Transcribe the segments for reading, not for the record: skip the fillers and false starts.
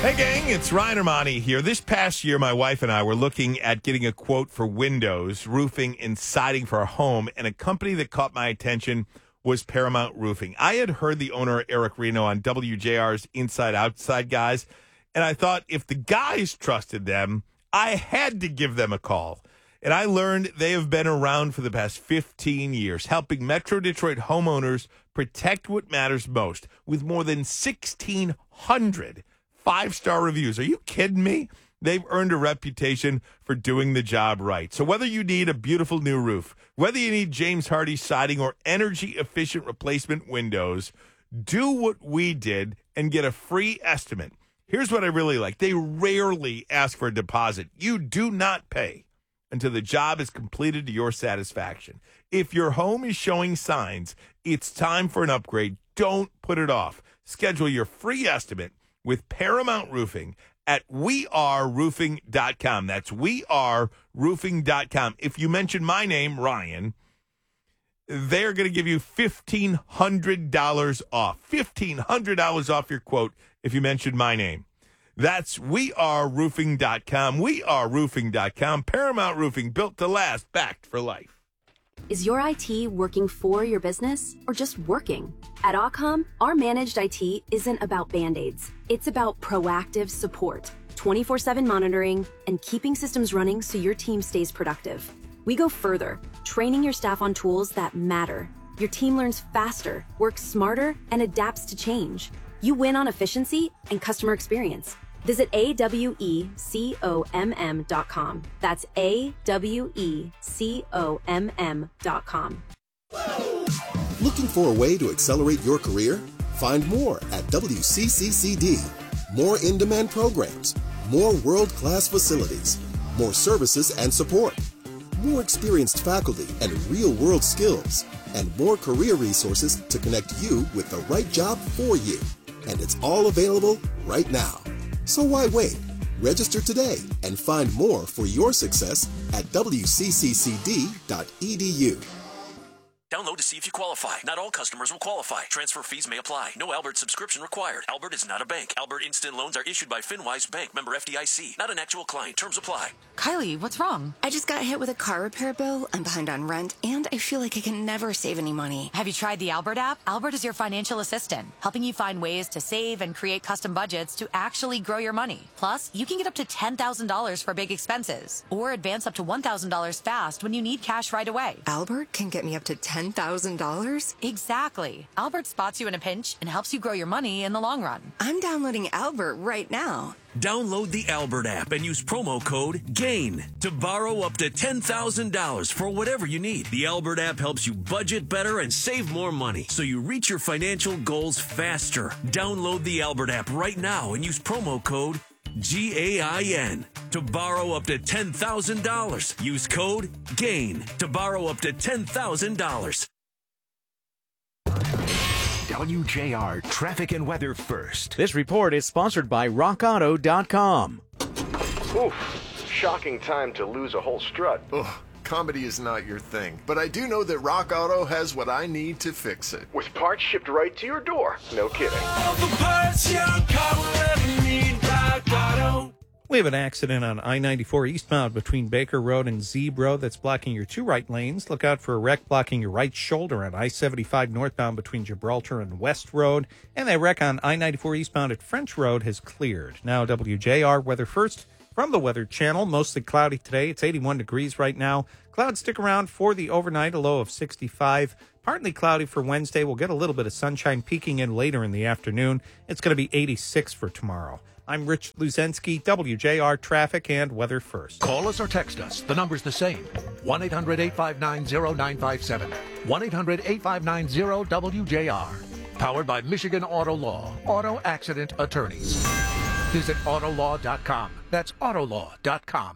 Hey, gang, it's Ryan Armani here. This past year, my wife and I were looking at getting a quote for windows, roofing, and siding for our home, and a company that caught my attention was Paramount Roofing. I had heard the owner, Eric Reno, on WJR's Inside Outside Guys, and I thought if the guys trusted them, I had to give them a call. And I learned they have been around for the past 15 years, helping Metro Detroit homeowners protect what matters most with more than 1,600 5-star reviews. Are you kidding me? They've earned a reputation for doing the job right. So whether you need a beautiful new roof, whether you need James Hardie siding or energy-efficient replacement windows, do what we did and get a free estimate. Here's what I really like. They rarely ask for a deposit. You do not pay until the job is completed to your satisfaction. If your home is showing signs, it's time for an upgrade. Don't put it off. Schedule your free estimate with Paramount Roofing at weareroofing.com. That's weareroofing.com. If you mention my name, Ryan, they're going to give you $1,500 off. $1,500 off your quote if you mention my name. That's weareroofing.com. Weareroofing.com. Paramount Roofing, built to last, backed for life. Is your IT working for your business or just working? At Occam, our managed IT isn't about Band-Aids. It's about proactive support, 24/7 monitoring, and keeping systems running so your team stays productive. We go further, training your staff on tools that matter. Your team learns faster, works smarter, and adapts to change. You win on efficiency and customer experience. Visit AWECOMM.com. That's AWECOMM.com. Looking for a way to accelerate your career? Find more at WCCCD. More in-demand programs, more world-class facilities, more services and support, more experienced faculty and real-world skills, and more career resources to connect you with the right job for you. And it's all available right now. So why wait? Register today and find more for your success at wcccd.edu. Download to see if you qualify. Not all customers will qualify. Transfer fees may apply. No Albert subscription required. Albert is not a bank. Albert Instant Loans are issued by FinWise Bank, member FDIC. Not an actual client. Terms apply. Kylie, what's wrong? I just got hit with a car repair bill. I'm behind on rent, and I feel like I can never save any money. Have you tried the Albert app? Albert is your financial assistant, helping you find ways to save and create custom budgets to actually grow your money. Plus, you can get up to $10,000 for big expenses, or advance up to $1,000 fast when you need cash right away. Albert can get me up to $10,000? Exactly. Albert spots you in a pinch and helps you grow your money in the long run. I'm downloading Albert right now. Download the Albert app and use promo code GAIN to borrow up to $10,000 for whatever you need. The Albert app helps you budget better and save more money so you reach your financial goals faster. Download the Albert app right now and use promo code GAIN to borrow up to $10,000. Use code GAIN to borrow up to $10,000. WJR Traffic and Weather First. This report is sponsored by RockAuto.com. Oof, shocking time to lose a whole strut. Ugh, comedy is not your thing, but I do know that Rock Auto has what I need to fix it. With parts shipped right to your door. No kidding. All the parts your car will ever need, Rock Auto. We have an accident on I-94 eastbound between Baker Road and Zeeb Road that's blocking your two right lanes. Look out for a wreck blocking your right shoulder on I-75 northbound between Gibraltar and West Road. And that wreck on I-94 eastbound at French Road has cleared. Now WJR Weather First from the Weather Channel. Mostly cloudy today. It's 81 degrees right now. Clouds stick around for the overnight, a low of 65. Partly cloudy for Wednesday. We'll get a little bit of sunshine peeking in later in the afternoon. It's going to be 86 for tomorrow. I'm Rich Luzensky, WJR Traffic and Weather First. Call us or text us. The number's the same. 1-800-859-0957. 1-800-859-0WJR. Powered by Michigan Auto Law. Auto Accident Attorneys. Visit Autolaw.com. That's Autolaw.com.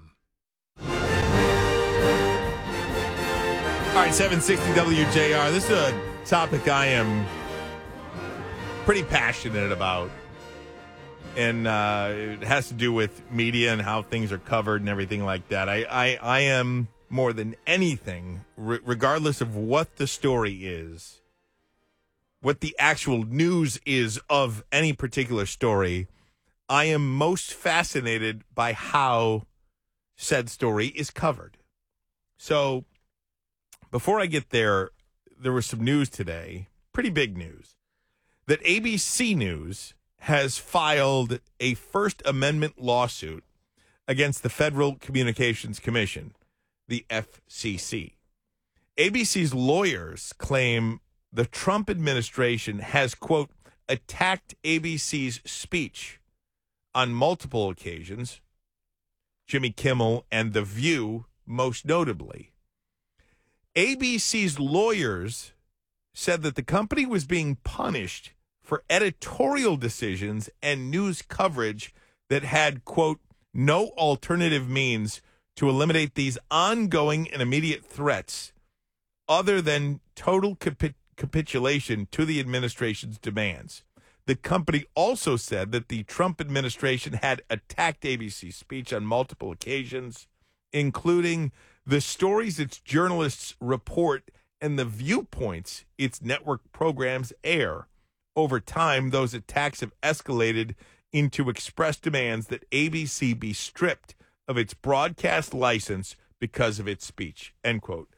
All right, 760 WJR. This is a topic I am pretty passionate about. And it has to do with media and how things are covered and everything like that. I am, more than anything, regardless of what the story is, what the actual news is of any particular story, I am most fascinated by how said story is covered. So before I get there, there was some news today, pretty big news, that ABC News has filed a First Amendment lawsuit against the Federal Communications Commission, the FCC. ABC's lawyers claim the Trump administration has, quote, attacked ABC's speech on multiple occasions, Jimmy Kimmel and The View most notably. ABC's lawyers said that the company was being punished for editorial decisions and news coverage that had, quote, no alternative means to eliminate these ongoing and immediate threats other than total capitulation to the administration's demands. The company also said that the Trump administration had attacked ABC's speech on multiple occasions, including the stories its journalists report and the viewpoints its network programs air. Over time, those attacks have escalated into express demands that ABC be stripped of its broadcast license because of its speech, end quote.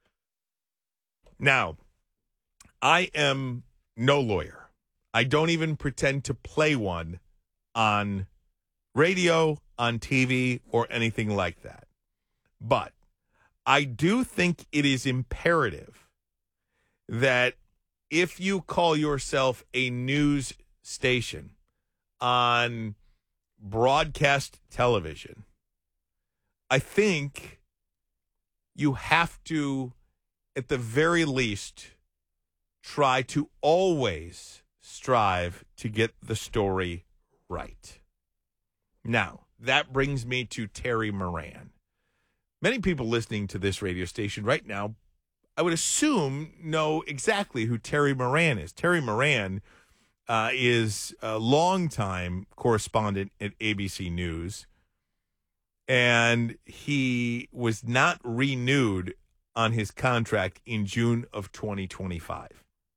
Now, I am no lawyer. I don't even pretend to play one on radio, on TV, or anything like that. But I do think it is imperative that if you call yourself a news station on broadcast television, I think you have to, at the very least, try to always strive to get the story right. Now, that brings me to Terry Moran. Many people listening to this radio station right now, I would assume, know exactly who Terry Moran is. Terry Moran is a longtime correspondent at ABC News, and he was not renewed on his contract in June of 2025.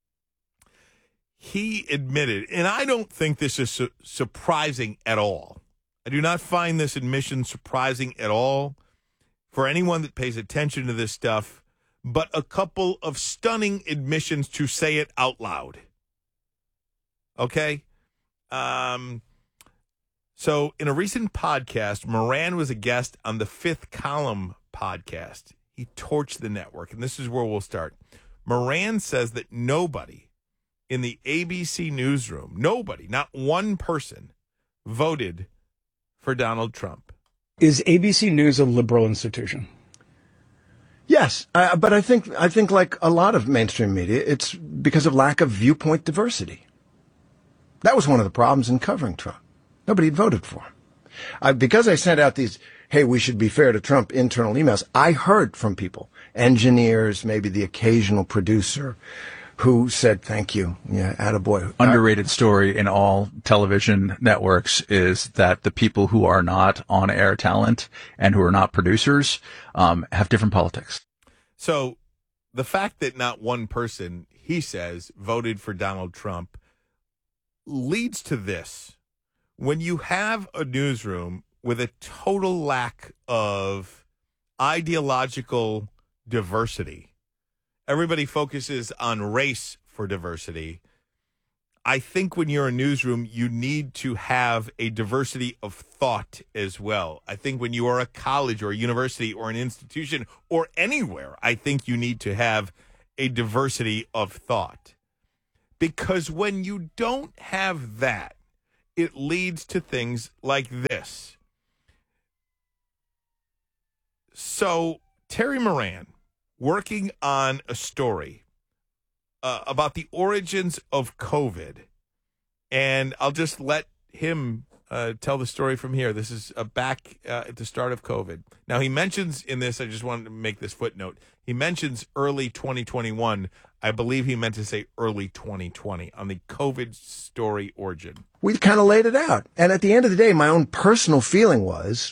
He admitted, and I don't think this is surprising at all. I do not find this admission surprising at all for anyone that pays attention to this stuff, but a couple of stunning admissions to say it out loud. Okay? So in a recent podcast, Moran was a guest on the Fifth Column podcast. He torched the network, and this is where we'll start. Moran says that nobody in the ABC newsroom, nobody, not one person, voted for Donald Trump. Is ABC News a liberal institution? Yes, but I think like a lot of mainstream media, it's because of lack of viewpoint diversity. That was one of the problems in covering Trump. Nobody had voted for him. Because I sent out these, hey, we should be fair to Trump internal emails, I heard from people, engineers, maybe the occasional producer, who said, thank you. Yeah, attaboy. Underrated story in all television networks is that the people who are not on-air talent and who are not producers have different politics. So the fact that not one person, he says, voted for Donald Trump leads to this. When you have a newsroom with a total lack of ideological diversity, everybody focuses on race for diversity. I think when you're a newsroom, you need to have a diversity of thought as well. I think when you are a college or a university or an institution or anywhere, I think you need to have a diversity of thought. Because when you don't have that, it leads to things like this. So Terry Moran, working on a story about the origins of COVID, and I'll just let him tell the story from here. This is back at the start of COVID. Now, he mentions in this, I just wanted to make this footnote, he mentions early 2021. I believe he meant to say early 2020 on the COVID story origin. We kind of laid it out. And at the end of the day, my own personal feeling was,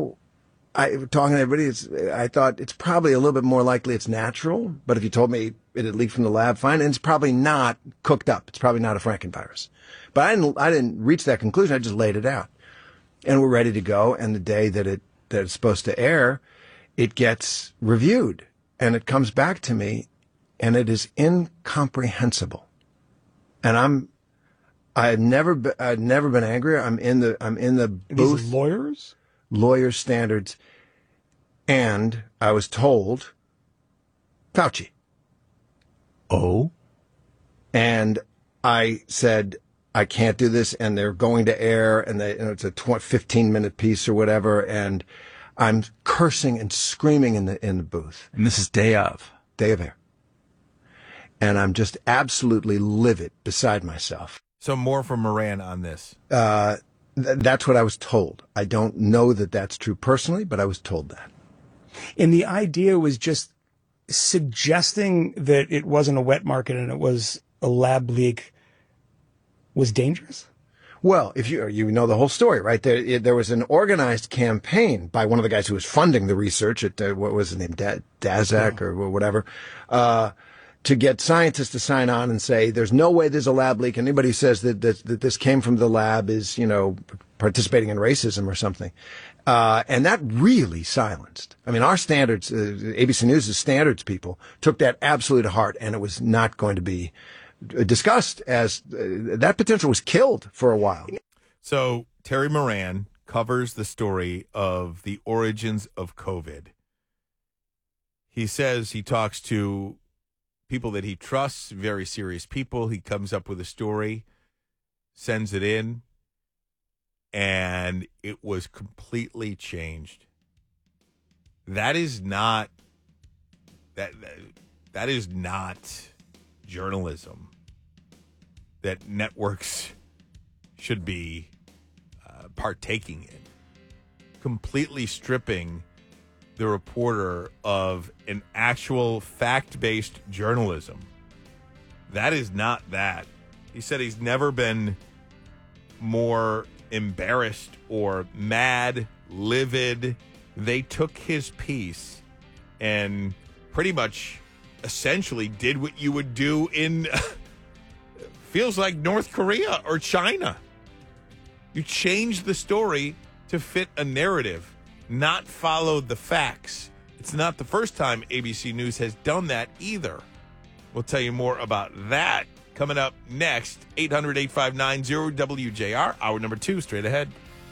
talking to everybody, I thought it's probably a little bit more likely it's natural. But if you told me it had leaked from the lab, fine, and it's probably not cooked up. It's probably not a Frankenvirus. But I didn't reach that conclusion. I just laid it out. And we're ready to go. And the day that it's supposed to air, it gets reviewed. And it comes back to me, and it is incomprehensible. And I've never been angrier. I'm in the booth. These lawyers? Lawyer standards. And I was told, Fauci. Oh? And I said, I can't do this, and they're going to air, and it's a 15-minute piece or whatever, and I'm cursing and screaming in the booth. And this is day of air. And I'm just absolutely livid, beside myself. So more from Moran on this. That's what I was told. I don't know that that's true personally, but I was told that. And the idea was just suggesting that it wasn't a wet market and it was a lab leak was dangerous? Well, if you know the whole story, right? There was an organized campaign by one of the guys who was funding the research at, what was his name, Daszak or whatever, to get scientists to sign on and say, there's no way there's a lab leak. Anybody who says that this came from the lab is, participating in racism or something. And that really silenced. I mean, our standards, ABC News' standards people took that absolutely to heart, and it was not going to be discussed as that potential was killed for a while. So Terry Moran covers the story of the origins of COVID. He says he talks to people that he trusts, very serious people. He comes up with a story, sends it in, and it was completely changed. That is not journalism that networks should be partaking in. Completely stripping the reporter of an actual fact-based journalism. That is not that. He said he's never been more embarrassed or mad, livid. They took his piece and pretty much essentially did what you would do in feels like North Korea or China. You changed the story to fit a narrative, not follow the facts. It's not the first time ABC News has done that either. We'll tell you more about that coming up next. 800-859-0WJR, hour number 2, straight ahead.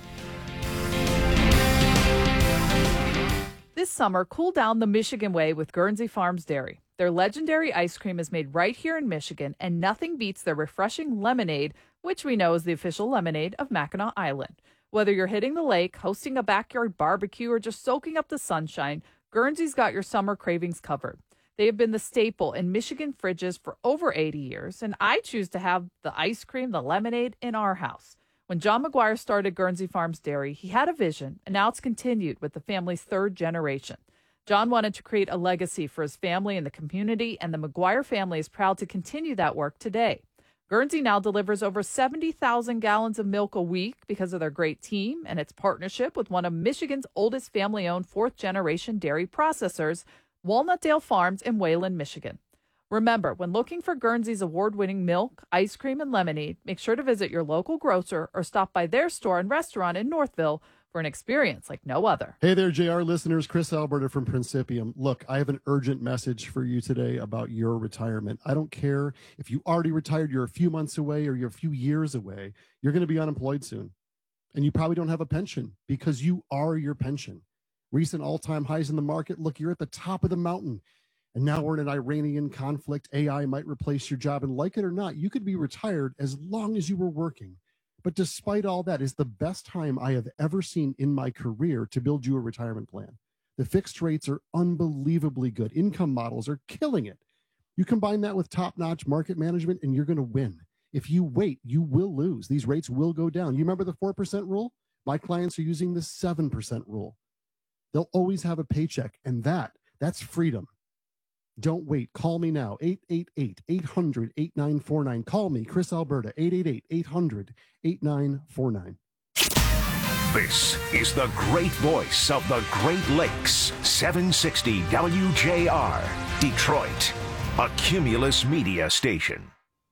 This summer, cool down the Michigan way with Guernsey Farms Dairy. Their legendary ice cream is made right here in Michigan, and nothing beats their refreshing lemonade, which we know is the official lemonade of Mackinac Island. Whether you're hitting the lake, hosting a backyard barbecue, or just soaking up the sunshine, Guernsey's got your summer cravings covered. They have been the staple in Michigan fridges for over 80 years, and I choose to have the ice cream, the lemonade, in our house. When John McGuire started Guernsey Farms Dairy, he had a vision, and now it's continued with the family's third generation. John wanted to create a legacy for his family and the community, and the McGuire family is proud to continue that work today. Guernsey now delivers over 70,000 gallons of milk a week because of their great team and its partnership with one of Michigan's oldest family-owned fourth-generation dairy processors, Walnutdale Farms in Wayland, Michigan. Remember, when looking for Guernsey's award-winning milk, ice cream, and lemonade, make sure to visit your local grocer or stop by their store and restaurant in Northville for an experience like no other. Hey there, JR listeners. Chris Alberta from Principium. Look, I have an urgent message for you today about your retirement. I don't care if you already retired, you're a few months away, or you're a few years away. You're going to be unemployed soon. And you probably don't have a pension because you are your pension. Recent all-time highs in the market. Look, you're at the top of the mountain. And now we're in an Iranian conflict. AI might replace your job. And like it or not, you could be retired as long as you were working. But despite all that, is the best time I have ever seen in my career to build you a retirement plan. The fixed rates are unbelievably good. Income models are killing it. You combine that with top-notch market management, and you're going to win. If you wait, you will lose. These rates will go down. You remember the 4% rule? My clients are using the 7% rule. They'll always have a paycheck, and that's freedom. Don't wait. Call me now. 888-800-8949. Call me, Chris Alberta, 888-800-8949. This is the great voice of the Great Lakes, 760 WJR, Detroit. a Cumulus Media station.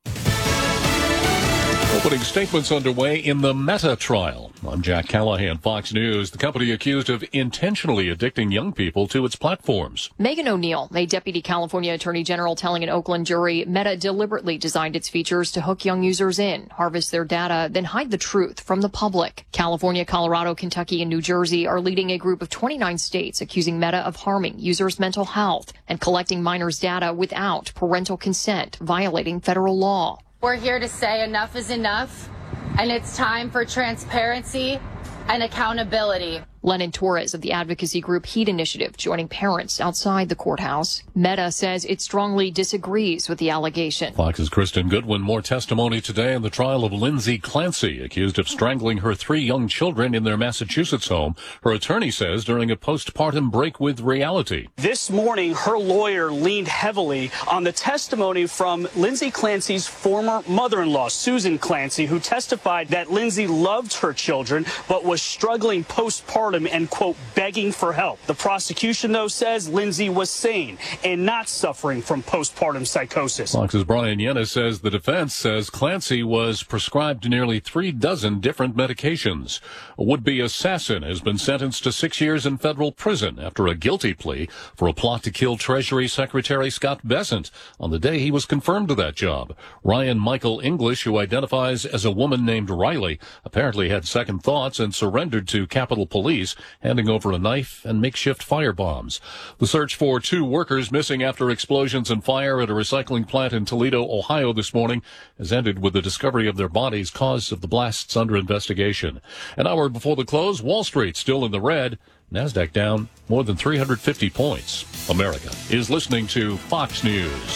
Opening statements underway in the Meta trial. I'm Jack Callahan, Fox News. The company accused of intentionally addicting young people to its platforms. Megan O'Neill, a deputy California attorney general, telling an Oakland jury Meta deliberately designed its features to hook young users in, harvest their data, then hide the truth from the public. California, Colorado, Kentucky, and New Jersey are leading a group of 29 states accusing Meta of harming users' mental health and collecting minors' data without parental consent, violating federal law. We're here to say enough is enough, and it's time for transparency and accountability. Lennon Torres of the advocacy group Heat Initiative joining parents outside the courthouse. Meta says it strongly disagrees with the allegation. Fox's Kristen Goodwin. More testimony today in the trial of Lindsay Clancy, accused of strangling her 3 young children in their Massachusetts home. Her attorney says during a postpartum break with reality. This morning, her lawyer leaned heavily on the testimony from Lindsay Clancy's former mother-in-law, Susan Clancy, who testified that Lindsay loved her children but was struggling postpartum and, quote, begging for help. The prosecution, though, says Lindsay was sane and not suffering from postpartum psychosis. Fox's Brian Yenna says the defense says Clancy was prescribed nearly 36 different medications. A would-be assassin has been sentenced to 6 years in federal prison after a guilty plea for a plot to kill Treasury Secretary Scott Bessent on the day he was confirmed to that job. Ryan Michael English, who identifies as a woman named Riley, apparently had second thoughts and surrendered to Capitol Police, handing over a knife and makeshift firebombs. The search for 2 workers missing after explosions and fire at a recycling plant in Toledo, Ohio this morning has ended with the discovery of their bodies. Cause of the blasts under investigation. An hour before the close, Wall Street still in the red. NASDAQ down more than 350 points. America is listening to Fox News.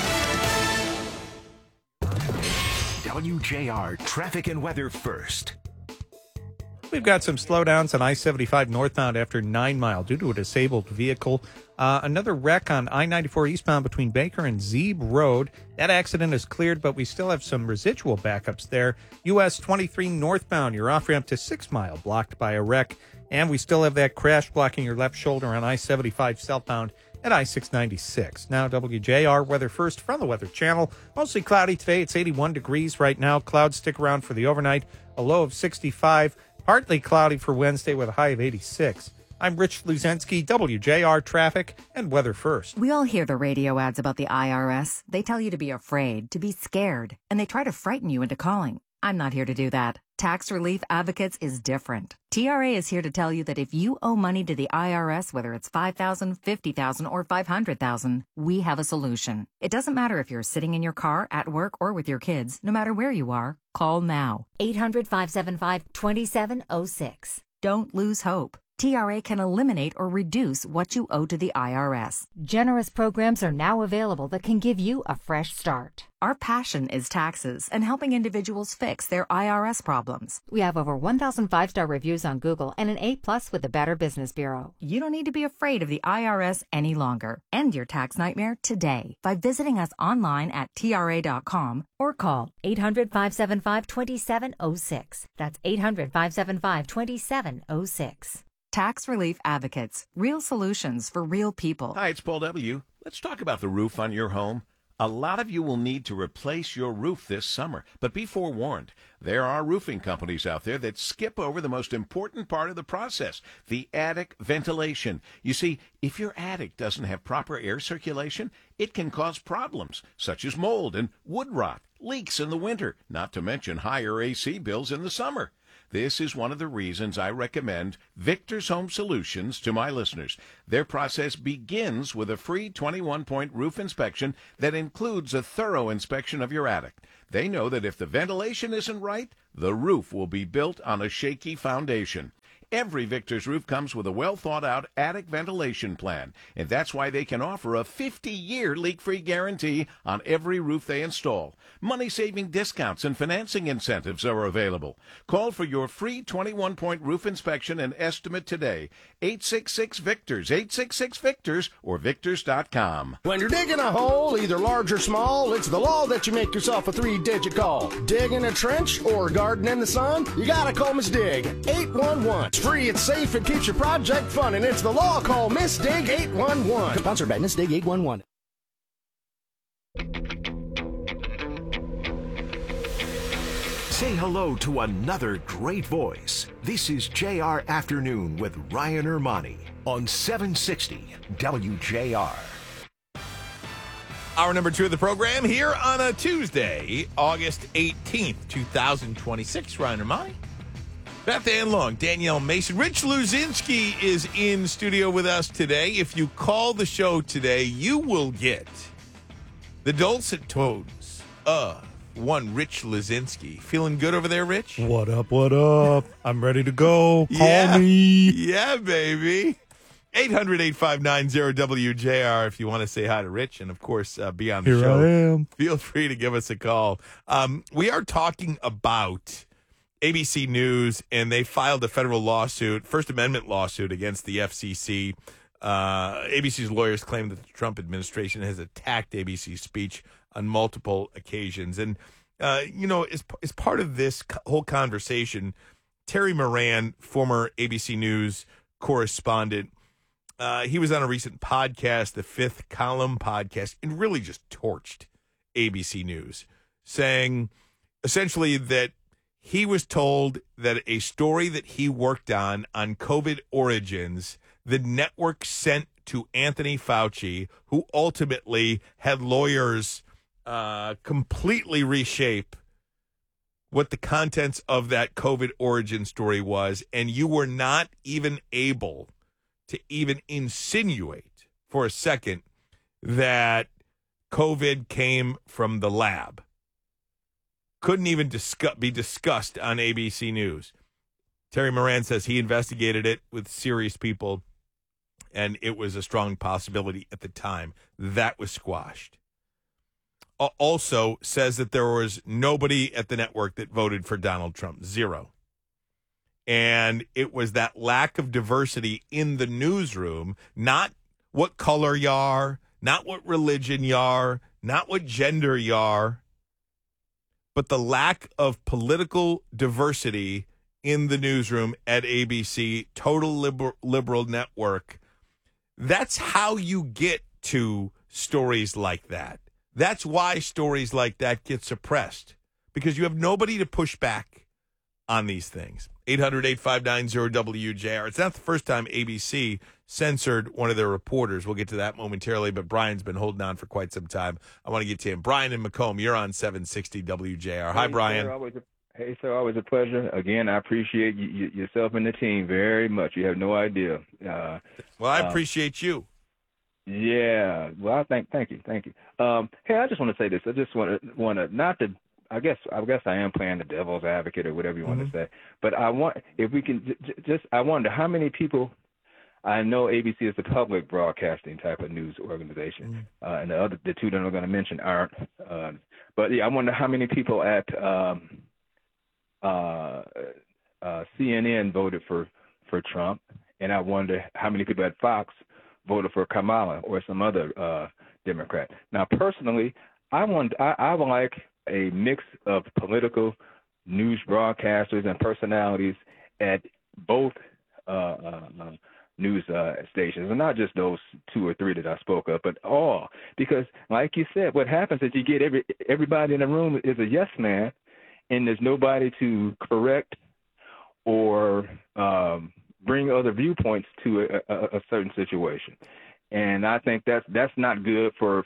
WJR Traffic and Weather First. We've got some slowdowns on I-75 northbound after 9 Mile due to a disabled vehicle. Another wreck on I-94 eastbound between Baker and Zeeb Road. That accident is cleared, but we still have some residual backups there. US 23 northbound, your off-ramp to 6 Mile blocked by a wreck. And we still have that crash blocking your left shoulder on I-75 southbound at I-696. Now, WJR weather first from the Weather Channel. Mostly cloudy today. It's 81 degrees right now. Clouds stick around for the overnight. A low of 65. Partly cloudy for Wednesday with a high of 86. I'm Rich Luzensky, WJR Traffic and Weather First. We all hear the radio ads about the IRS. They tell you to be afraid, to be scared, and they try to frighten you into calling. I'm not here to do that. Tax Relief Advocates is different. TRA is here to tell you that if you owe money to the IRS, whether it's $5,000, $50,000, or $500,000, we have a solution. It doesn't matter if you're sitting in your car, at work, or with your kids. No matter where you are, call now. 800-575-2706. Don't lose hope. TRA can eliminate or reduce what you owe to the IRS. Generous programs are now available that can give you a fresh start. Our passion is taxes and helping individuals fix their IRS problems. We have over 1,000 5-star reviews on Google and an A+ with the Better Business Bureau. You don't need to be afraid of the IRS any longer. End your tax nightmare today by visiting us online at TRA.com or call 800-575-2706. That's 800-575-2706. Tax Relief Advocates. Real solutions for real people. Hi, it's Paul W. Let's talk about the roof on your home. A lot of you will need to replace your roof this summer, but be forewarned. There are roofing companies out there that skip over the most important part of the process, the attic ventilation. You see, if your attic doesn't have proper air circulation, it can cause problems, such as mold and wood rot, leaks in the winter, not to mention higher AC bills in the summer. This is one of the reasons I recommend Victor's Home Solutions to my listeners. Their process begins with a free 21-point roof inspection that includes a thorough inspection of your attic. They know that if the ventilation isn't right, the roof will be built on a shaky foundation. Every Victor's roof comes with a well-thought-out attic ventilation plan, and that's why they can offer a 50-year leak-free guarantee on every roof they install. Money-saving discounts and financing incentives are available. Call for your free 21-point roof inspection and estimate today. 866-VICTORS, 866-VICTORS, or Victors.com. When you're digging a hole, either large or small, it's the law that you make yourself a 3-digit call. Digging a trench or garden in the sun? You gotta call Miss Dig. 811. It's free, it's safe, it keeps your project fun, and it's the law. Call Miss Dig 811. Sponsored by Miss Dig 811. Say hello to another great voice. This is JR Afternoon with Ryan Ermani on 760 WJR. Hour number 2 of the program here on a Tuesday, August 18th, 2026. Ryan Ermani, Beth Ann Long, Danielle Mason. Rich Luzinski is in studio with us today. If you call the show today, you will get the dulcet tones of one Rich Luzinski. Feeling good over there, Rich? What up, what up? I'm ready to go. Call me. Yeah, baby. 800-859-0WJR if you want to say hi to Rich and, of course, be on the Here show. I am. Feel free to give us a call. We are talking about ABC News, and they filed a federal lawsuit, First Amendment lawsuit against the FCC. ABC's lawyers claim that the Trump administration has attacked ABC's speech on multiple occasions. And, as part of this whole conversation, Terry Moran, former ABC News correspondent, he was on a recent podcast, the Fifth Column podcast, and really just torched ABC News, saying essentially that he was told that a story that he worked on COVID origins, the network sent to Anthony Fauci, who ultimately had lawyers completely reshape what the contents of that COVID origin story was, and you were not even able to even insinuate for a second that COVID came from the lab. Couldn't even be discussed on ABC News. Terry Moran says he investigated it with serious people, and it was a strong possibility at the time. That was squashed. Also says that there was nobody at the network that voted for Donald Trump. Zero. And it was that lack of diversity in the newsroom, not what color you are, not what religion you are, not what gender you are, but the lack of political diversity in the newsroom at ABC, total liberal network. That's how you get to stories like that. That's why stories like that get suppressed, because you have nobody to push back on these things. 800-859-0WJR. It's not the first time ABC censored one of their reporters. We'll get to that momentarily, but Brian's been holding on for quite some time. I want to get to him. Brian in Macomb, you're on 760 WJR. Hi, Brian. Hey, sir, always a pleasure. Again, I appreciate yourself and the team very much. You have no idea. Well, I appreciate you. Yeah. Well, thank you. Hey, I just want to say this. I just want to not to. I guess I am playing the devil's advocate or whatever you want to say. But I want, if we can just, I wonder how many people. I know ABC is a public broadcasting type of news organization, and the two that I'm going to mention aren't. But yeah, I wonder how many people at CNN voted for Trump, and I wonder how many people at Fox voted for Kamala or some other Democrat. Now, personally, I would like a mix of political news broadcasters and personalities at both news stations, and not just those two or three that I spoke of, but all. Because, like you said, what happens is you get everybody in the room is a yes man, and there's nobody to correct or bring other viewpoints to a certain situation. And I think that's not good for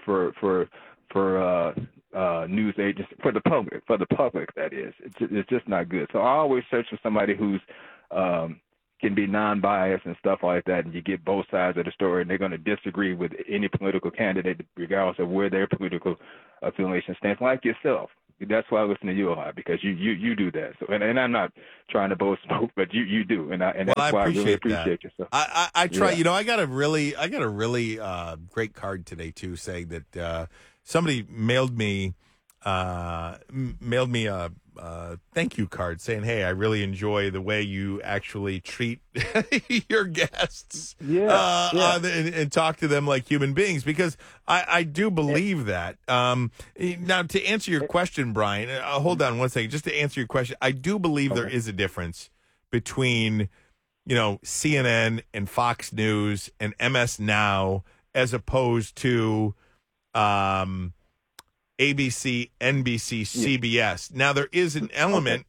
news agents, for the public that is. It's just not good. So I always search for somebody who's can be non-biased and stuff like that, and you get both sides of the story, and they're going to disagree with any political candidate regardless of where their political affiliation stands, like yourself. That's why I listen to you a lot, because you do that. So, and I'm not trying to boast smoke, but you do, and that's why I really appreciate yourself. I try. Yeah. I got a really great card today too, saying that somebody mailed me a thank you card saying, "Hey, I really enjoy the way you actually treat your guests, and talk to them like human beings." Because I do believe that. Now, to answer your question, Brian, hold on one second. Just to answer your question, I do believe there is a difference between, CNN and Fox News and MS Now, as opposed to ABC, NBC, CBS. Now, there is an element,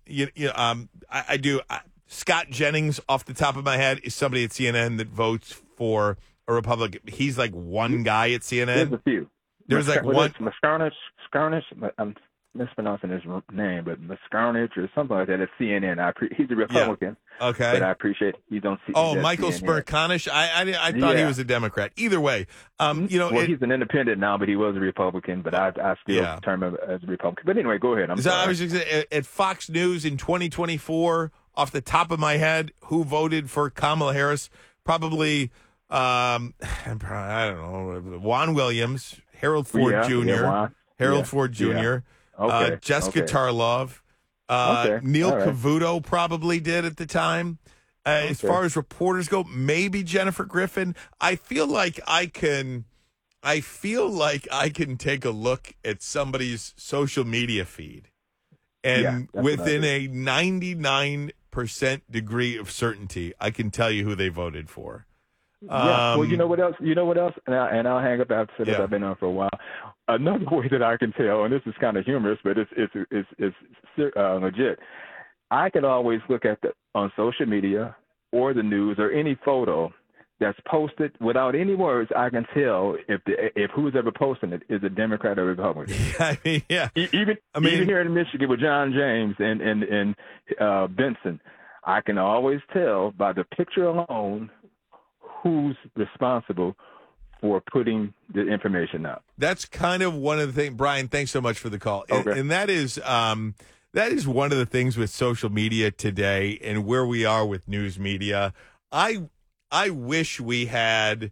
Scott Jennings, off the top of my head, is somebody at CNN that votes for a Republican. He's like one guy at CNN. There's a few. There's like one. Scarnich, I'm mispronouncing his name, but Scarnich or something like that at CNN. He's a Republican. Yeah. Okay. But I appreciate you don't see. Oh, Michael Smerconish. I thought he was a Democrat. Either way, he's an independent now, but he was a Republican. But I still term him as a Republican. But anyway, go ahead. I was just at Fox News in 2024. Off the top of my head, who voted for Kamala Harris? Probably, I don't know, Juan Williams, Harold Ford Jr., Ford Jr., Jessica Tarlov, Neil Cavuto probably did at the time. As far as reporters go, maybe Jennifer Griffin. I feel like I can take a look at somebody's social media feed, and within a 99% degree of certainty, I can tell you who they voted for. Well, you know what else? And I'll hang up after this. I've been on for a while. Another way that I can tell, and this is kind of humorous, but it's legit. I can always look at on social media or the news or any photo that's posted without any words. I can tell if who's ever posting it is a Democrat or Republican. Even here in Michigan with John James and Benson, I can always tell by the picture alone who's responsible for putting the information out. That's kind of one of the things. Brian, thanks so much for the call. And that is one of the things with social media today and where we are with news media. I wish we had,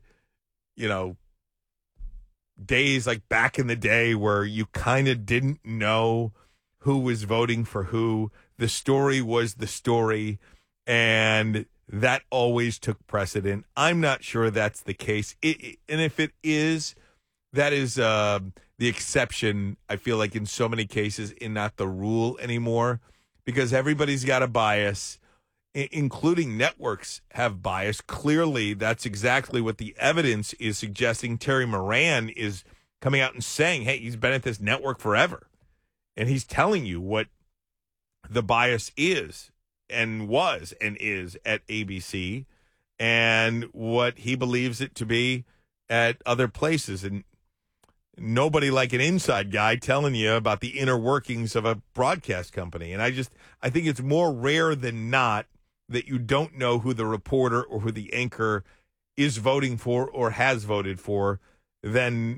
days like back in the day where you kind of didn't know who was voting for who. The story was the story, and that always took precedent. I'm not sure that's the case. And if it is, that is the exception, I feel like, in so many cases, and not the rule anymore, because everybody's got a bias, including networks have bias. Clearly, that's exactly what the evidence is suggesting. Terry Moran is coming out and saying, hey, he's been at this network forever, and he's telling you what the bias is and was and is at ABC and what he believes it to be at other places. And nobody like an inside guy telling you about the inner workings of a broadcast company. And I think it's more rare than not that you don't know who the reporter or who the anchor is voting for or has voted for than,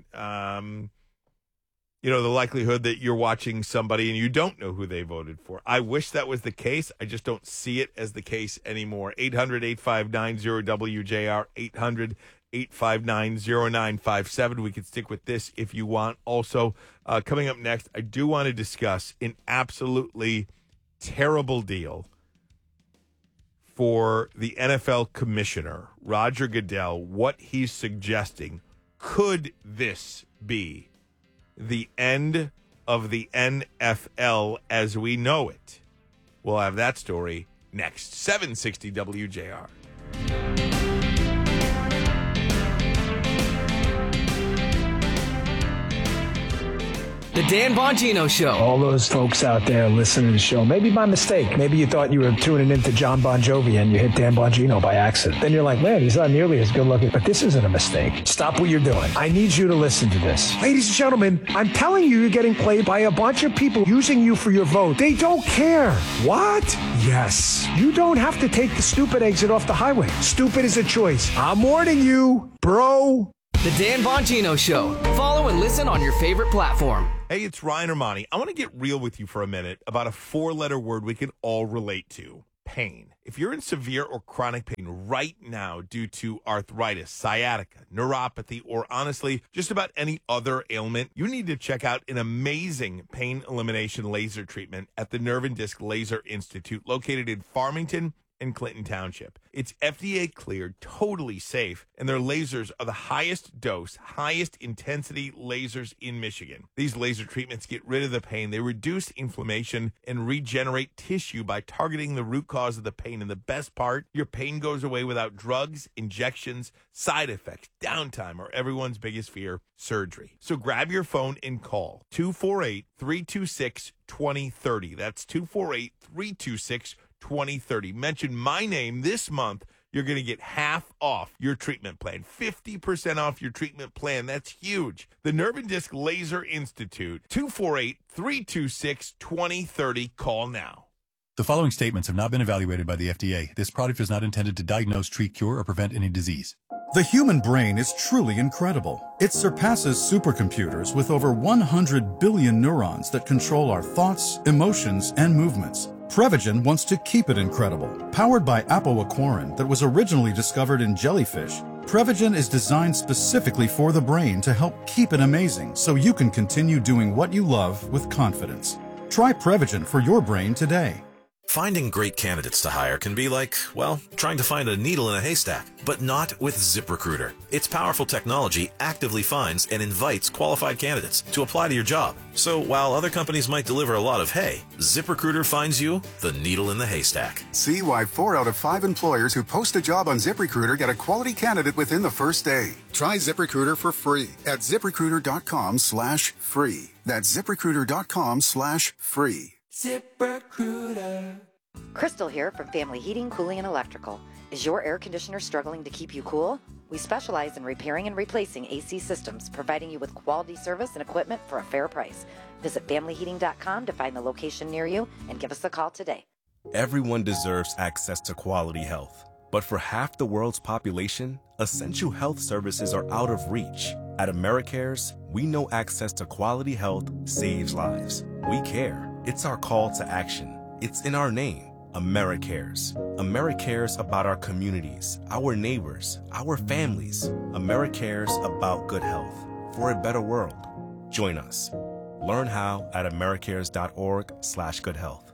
the likelihood that you're watching somebody and you don't know who they voted for. I wish that was the case. I just don't see it as the case anymore. 800-859-0WJR, 800-859-0957. We could stick with this if you want. Also, coming up next, I do want to discuss an absolutely terrible deal for the NFL commissioner, Roger Goodell, what he's suggesting. Could this be the end of the NFL as we know it? We'll have that story next. 760 WJR. The Dan Bongino Show. All those folks out there listening to the show, maybe by mistake. Maybe you thought you were tuning into John Bon Jovi and you hit Dan Bongino by accident. Then you're like, man, he's not nearly as good looking. But this isn't a mistake. Stop what you're doing. I need you to listen to this. Ladies and gentlemen, I'm telling you, you're getting played by a bunch of people using you for your vote. They don't care. What? Yes. You don't have to take the stupid exit off the highway. Stupid is a choice. I'm warning you, bro. The Dan Bongino Show. Follow and listen on your favorite platform. Hey, it's Ryan Armani. I want to get real with you for a minute about a 4-letter word we can all relate to: pain. If you're in severe or chronic pain right now due to arthritis, sciatica, neuropathy, or honestly, just about any other ailment, you need to check out an amazing pain elimination laser treatment at the Nerve and Disc Laser Institute, located in Farmington in Clinton Township. It's FDA cleared, totally safe, and their lasers are the highest dose, highest intensity lasers in Michigan. These laser treatments get rid of the pain. They reduce inflammation and regenerate tissue by targeting the root cause of the pain. And the best part, your pain goes away without drugs, injections, side effects, downtime, or everyone's biggest fear, surgery. So grab your phone and call 248-326-2030. That's 248-326-2030. Mention my name this month. You're going to get half off your treatment plan, 50% off your treatment plan. That's huge. The Nerve and Disc Laser Institute, 248-326-2030. Call now. The following statements have not been evaluated by the FDA. This product is not intended to diagnose, treat, cure, or prevent any disease. The human brain is truly incredible. It surpasses supercomputers with over 100 billion neurons that control our thoughts, emotions, and movements. Prevagen wants to keep it incredible. Powered by apoaquarin that was originally discovered in jellyfish, Prevagen is designed specifically for the brain to help keep it amazing so you can continue doing what you love with confidence. Try Prevagen for your brain today. Finding great candidates to hire can be like, well, trying to find a needle in a haystack, but not with ZipRecruiter. Its powerful technology actively finds and invites qualified candidates to apply to your job. So while other companies might deliver a lot of hay, ZipRecruiter finds you the needle in the haystack. See why 4 out of 5 employers who post a job on ZipRecruiter get a quality candidate within the first day. Try ZipRecruiter for free at ZipRecruiter.com/free. That's ZipRecruiter.com/free. ZipRecruiter. Crystal here from Family Heating, Cooling, and Electrical. Is your air conditioner struggling to keep you cool? We specialize in repairing and replacing AC systems, providing you with quality service and equipment for a fair price. Visit FamilyHeating.com to find the location near you and give us a call today. Everyone deserves access to quality health. But for half the world's population, essential health services are out of reach. At AmeriCares, we know access to quality health saves lives. We care. It's our call to action. It's in our name, AmeriCares. AmeriCares about our communities, our neighbors, our families. AmeriCares about good health for a better world. Join us. Learn how at americares.org/goodhealth.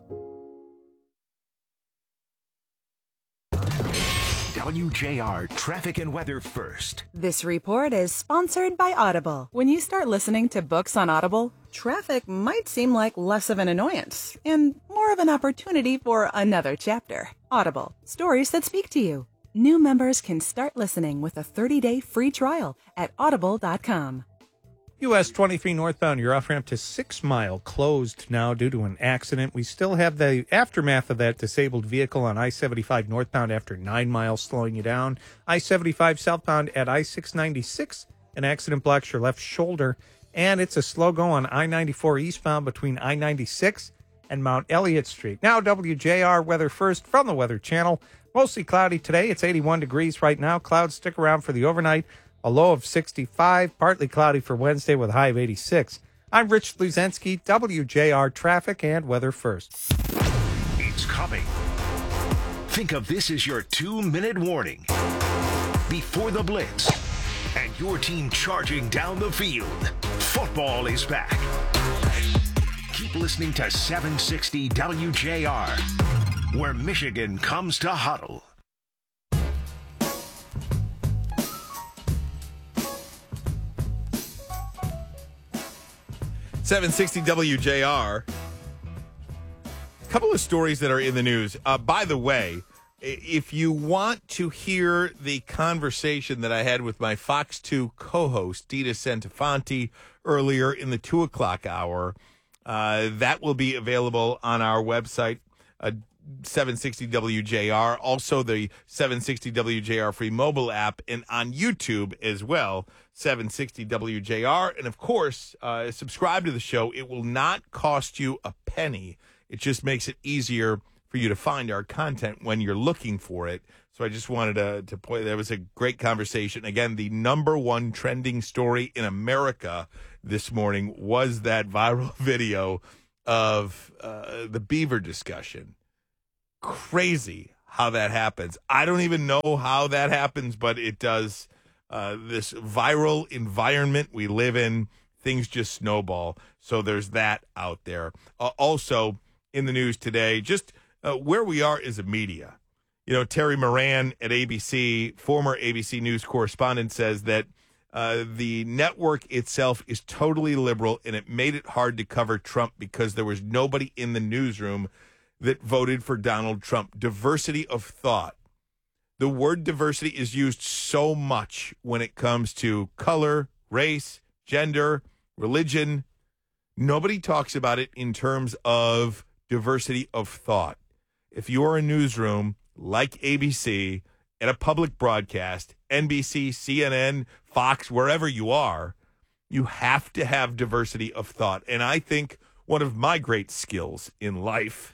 WJR Traffic and Weather First. This report is sponsored by Audible. When you start listening to books on Audible, traffic might seem like less of an annoyance and more of an opportunity for another chapter. Audible, stories that speak to you. New members can start listening with a 30-day free trial at audible.com. US 23 northbound, your off-ramp to 6 Mile closed now due to an accident. We still have the aftermath of that disabled vehicle on I-75 northbound after 9 Mile slowing you down. I-75 southbound at I-696, an accident blocks your left shoulder. And it's a slow go on I-94 eastbound between I-96 and Mount Elliott Street. Now WJR weather first from the Weather Channel. Mostly cloudy today. It's 81 degrees right now. Clouds stick around for the overnight. A low of 65, partly cloudy for Wednesday with a high of 86. I'm Rich Luzenski, WJR Traffic and Weather First. It's coming. Think of this as your 2-minute warning. Before the blitz and your team charging down the field, football is back. Keep listening to 760 WJR, where Michigan comes to huddle. 760 WJR. A couple of stories that are in the news. By the way, if you want to hear the conversation that I had with my Fox 2 co-host, Dita Centofanti, earlier in the 2 o'clock hour, that will be available on our website, 760 WJR, also the 760 WJR free mobile app, and on YouTube as well, 760 WJR. And of course, subscribe to the show. It will not cost you a penny. It just makes it easier for you to find our content when you're looking for it. So I just wanted to point, that was a great conversation. Again, the number one trending story in America this morning was that viral video of the beaver discussion. Crazy how that happens. I don't even know how that happens, but it does. This viral environment we live in, things just snowball. So there's that out there. Also in the news today, just where we are as a media. Terry Moran at ABC, former ABC News correspondent, says that the network itself is totally liberal, and it made it hard to cover Trump because there was nobody in the newsroom that voted for Donald Trump. Diversity of thought. The word diversity is used so much when it comes to color, race, gender, religion. Nobody talks about it in terms of diversity of thought. If you're a newsroom like ABC at a public broadcast, NBC, CNN, Fox, wherever you are, you have to have diversity of thought. And I think one of my great skills in life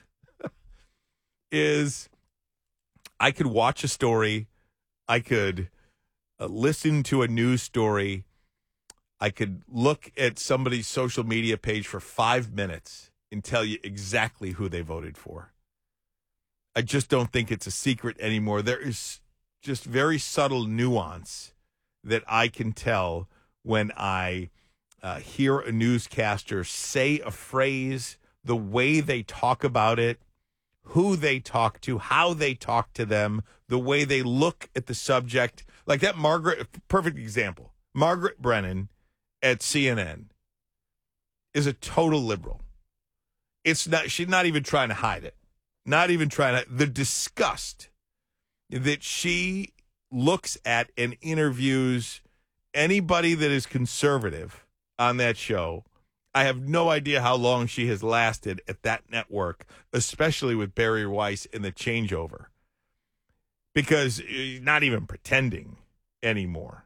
is I could watch a story, I could listen to a news story, I could look at somebody's social media page for 5 minutes and tell you exactly who they voted for. I just don't think it's a secret anymore. There is just very subtle nuance that I can tell when I hear a newscaster say a phrase, the way they talk about it, who they talk to, how they talk to them, the way they look at the subject. Like that perfect example. Margaret Brennan at CNN is a total liberal. She's not even trying to hide it. The disgust that she looks at and interviews anybody that is conservative on that show. I have no idea how long she has lasted at that network, especially with Barry Weiss in the changeover, because not even pretending anymore.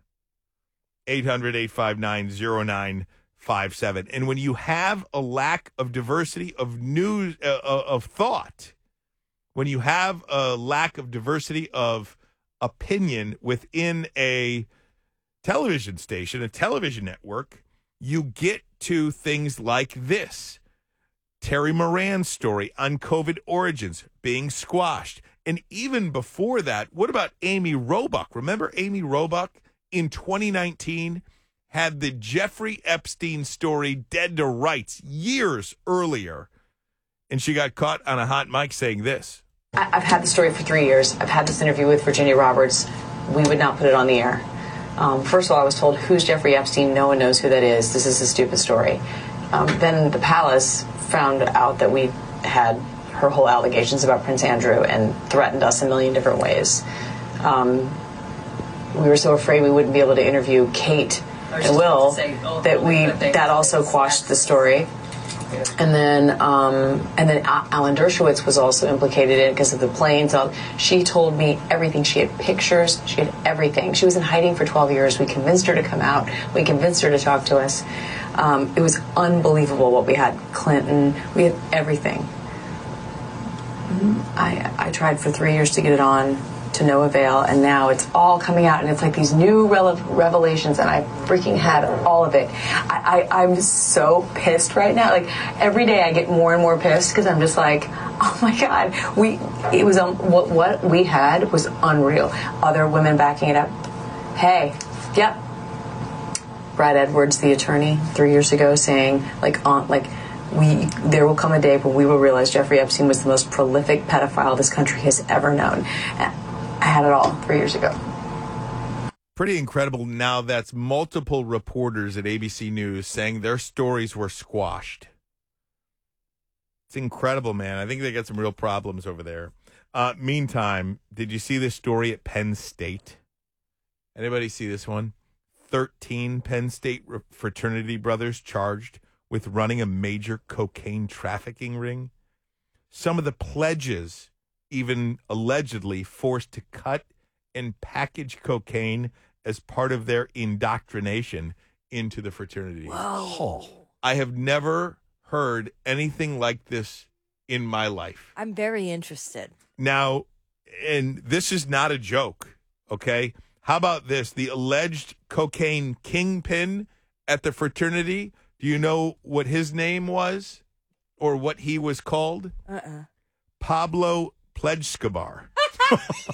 800-859-0957. And when you have a lack of diversity of news, of thought, when you have a lack of diversity of opinion within a television station, a television network, you get to things like this. Terry Moran's story on COVID origins being squashed. And even before that, what about Amy Roebuck? Remember Amy Roebuck in 2019 had the Jeffrey Epstein story dead to rights years earlier. And she got caught on a hot mic saying this. I've had the story for 3 years. I've had this interview with Virginia Roberts. We would not put it on the air. First of all, I was told, who's Jeffrey Epstein? No one knows who that is. This is a stupid story. Then the palace found out that we had her whole allegations about Prince Andrew and threatened us a million different ways. We were so afraid we wouldn't be able to interview Kate and Will that also quashed the story. And then Alan Dershowitz was also implicated in it because of the planes. She told me everything. She had pictures. She had everything. She was in hiding for 12 years. We convinced her to come out. We convinced her to talk to us. It was unbelievable what we had. Clinton. We had everything. I tried for 3 years to get it on, to no avail, and now it's all coming out, and it's like these new revelations, and I freaking had all of it. I'm so pissed right now. Like every day I get more and more pissed because I'm just like, oh my God, what we had was unreal. Other women backing it up. Hey, yep. Brad Edwards, the attorney, 3 years ago, saying there will come a day when we will realize Jeffrey Epstein was the most prolific pedophile this country has ever known. I had it all 3 years ago. Pretty incredible. Now that's multiple reporters at ABC News saying their stories were squashed. It's incredible, man. I think they got some real problems over there. Meantime, did you see this story at Penn State? Anybody see this one? 13 Penn State fraternity brothers charged with running a major cocaine trafficking ring. Some of the pledges even allegedly forced to cut and package cocaine as part of their indoctrination into the fraternity. Whoa. I have never heard anything like this in my life. I'm very interested. Now, and this is not a joke, okay? How about this? The alleged cocaine kingpin at the fraternity, do you know what his name was or what he was called? Pablo Pledgeskabar.